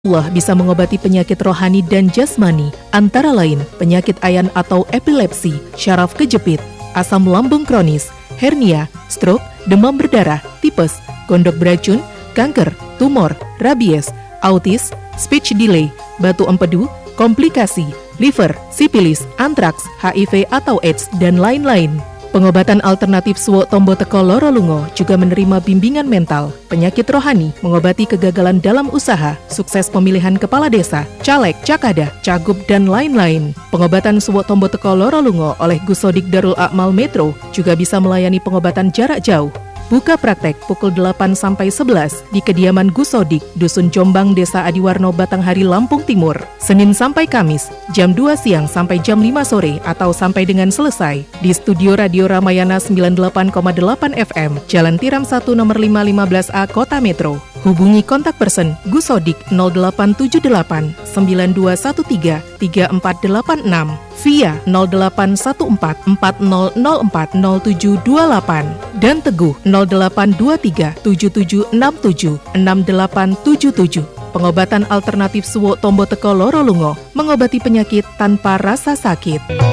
Allah bisa mengobati penyakit rohani dan jasmani, antara lain penyakit ayan atau epilepsi, syaraf kejepit, asam lambung kronis, hernia, stroke, demam berdarah, tipes, gondok beracun, kanker, tumor, rabies, autis, speech delay, batu empedu, komplikasi, liver, sipilis, antraks, HIV atau AIDS, dan lain-lain. Pengobatan alternatif Suwo Tombo Teko Loro Lungo juga menerima bimbingan mental, penyakit rohani, mengobati kegagalan dalam usaha, sukses pemilihan kepala desa, caleg, cakada, cagup, dan lain-lain. Pengobatan Suwo Tombo Teko Loro Lungo oleh Gusodik Darul Akmal Metro juga bisa melayani pengobatan jarak jauh. Buka praktek pukul 8 sampai 11 di kediaman Gusodik, Dusun Jombang, Desa Adiwarno, Batanghari, Lampung Timur. Senin sampai Kamis, jam 2 siang sampai jam 5 sore atau sampai dengan selesai. Di Studio Radio Ramayana 98,8 FM, Jalan Tiram 1 nomor 515A, Kota Metro. Hubungi kontak person Gusodik 0878 9213 3486 via 0814 4004 0728 dan Teguh 0823 7767 6877. Pengobatan alternatif Suwo Tombo Teko Loro Lungo, mengobati penyakit tanpa rasa sakit.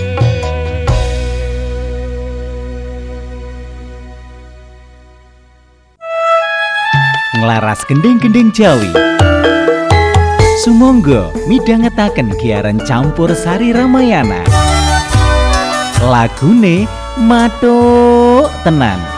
Nglaras gending-gending Jawi. Sumangga midhangetaken giaran campur sari Ramayana. Lagune matuk tenan.